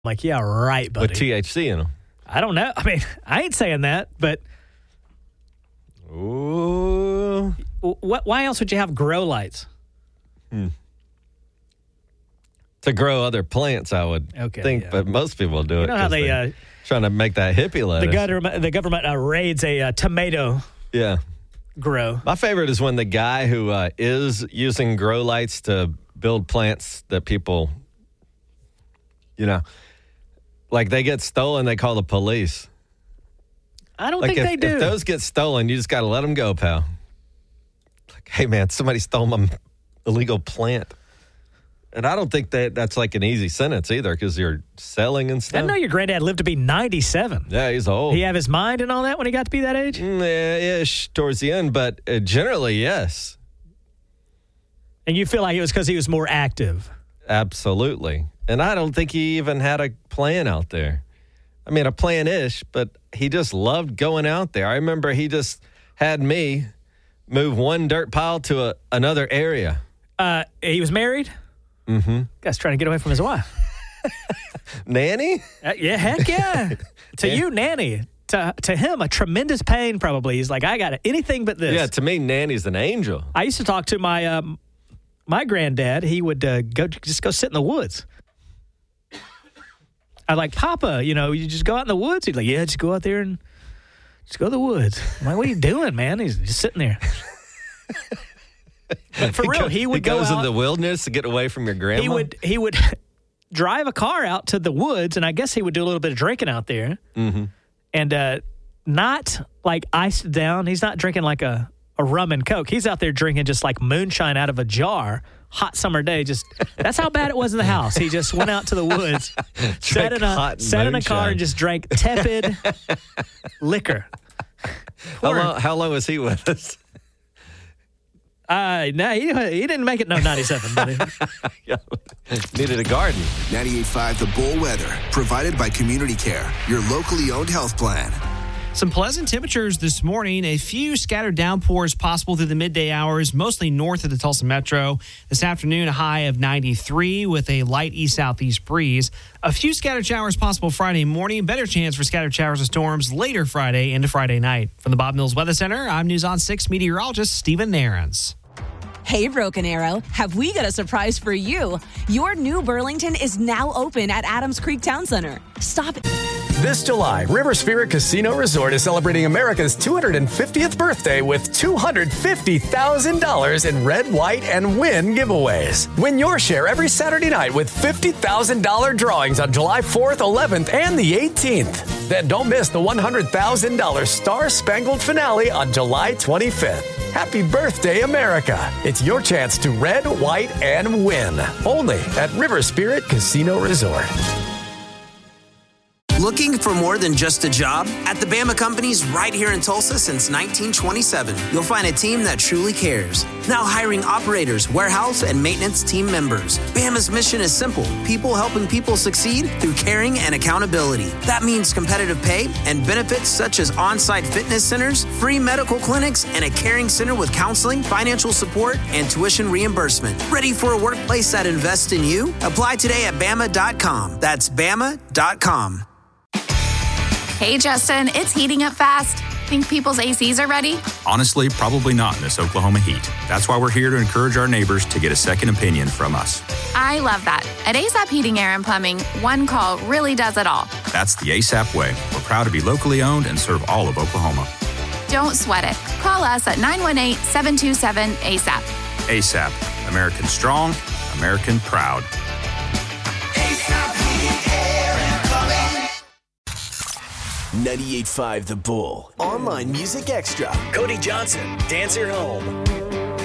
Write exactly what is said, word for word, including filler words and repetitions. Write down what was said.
like, yeah, right, buddy. With T H C in them. I don't know. I mean, I ain't saying that, but Ooh. What, why else would you have grow lights? Hmm. To grow other plants, I would Okay, think, yeah. but most people do it. You know how 'cause they, they're uh, trying to make that hippie lettuce. The government, the government uh, raids a uh, tomato Yeah. grow. My favorite is when the guy who uh, is using grow lights to build plants that people, you know, like they get stolen, they call the police. I don't Like think if, they do. if those get stolen, you just got to let them go, pal. Like, hey, man, somebody stole my illegal plant. And I don't think that that's like an easy sentence either because you're selling and I stuff. know your granddad lived to be ninety-seven. Yeah, he's old. He have his mind and all that when he got to be that age? Mm, yeah, ish, towards the end, but uh, generally, yes. And you feel like it was because he was more active. Absolutely. And I don't think he even had a plan out there. I mean, a plan-ish, but he just loved going out there. I remember he just had me move one dirt pile to a, another area. Uh, he was married? Mm-hmm. Guy's trying to get away from his wife. Nanny? Uh, yeah, heck yeah. To Yeah. you, nanny. To to him, a tremendous pain probably. He's like, I got anything but this. Yeah, to me, Nanny's an angel. I used to talk to my um, my granddad. He would uh, go just go sit in the woods. I'd like, Papa, you know, you just go out in the woods. He'd like, yeah, just go out there and just go to the woods. I'm like, what are you doing, man? He's just sitting there. But for real, he would he go goes out. in the wilderness to get away from your grandma. He would he would drive a car out to the woods, and I guess he would do a little bit of drinking out there, mm-hmm. and uh, not like iced down. He's not drinking like a, a rum and coke. He's out there drinking just like moonshine out of a jar. Hot summer day, just that's how bad it was in the house. He just went out to the woods, sat in a sat in a car, and just drank tepid liquor. How long, how long was he with us? Uh, no, he, he didn't make it no ninety-seven, buddy. Yeah. Needed a garden. ninety-eight point five The Bull Weather, provided by Community Care, your locally owned health plan. Some pleasant temperatures this morning. A few scattered downpours possible through the midday hours, mostly north of the Tulsa Metro. This afternoon, a high of ninety-three with a light east-southeast breeze. A few scattered showers possible Friday morning. Better chance for scattered showers and storms later Friday into Friday night. From the Bob Mills Weather Center, I'm News on six meteorologist Stephen Nairns. Hey, Broken Arrow, have we got a surprise for you? Your new Burlington is now open at Adams Creek Town Center. Stop it. This July, River Spirit Casino Resort is celebrating America's two hundred fiftieth birthday with two hundred fifty thousand dollars in red, white, and win giveaways. Win your share every Saturday night with fifty thousand dollars drawings on July fourth, eleventh, and the eighteenth. Then don't miss the one hundred thousand dollars Star Spangled finale on July twenty-fifth. Happy birthday, America. It's your chance to red, white, and win. Only at River Spirit Casino Resort. Looking for more than just a job? At the Bama Companies right here in Tulsa since nineteen twenty-seven, you'll find a team that truly cares. Now hiring operators, warehouse, and maintenance team members. Bama's mission is simple. People helping people succeed through caring and accountability. That means competitive pay and benefits such as on-site fitness centers, free medical clinics, and a caring center with counseling, financial support, and tuition reimbursement. Ready for a workplace that invests in you? Apply today at Bama dot com. That's Bama dot com. Hey, Justin, it's heating up fast. Think people's A Cs are ready? Honestly, probably not in this Oklahoma heat. That's why we're here to encourage our neighbors to get a second opinion from us. I love that. At ASAP Heating, Air, and Plumbing, one call really does it all. That's the ASAP way. We're proud to be locally owned and serve all of Oklahoma. Don't sweat it. Call us at nine one eight, seven two seven, A S A P. ASAP. American strong, American proud. ninety-eight point five The Bull. Online Music Extra. Cody Johnson, Dancer Home.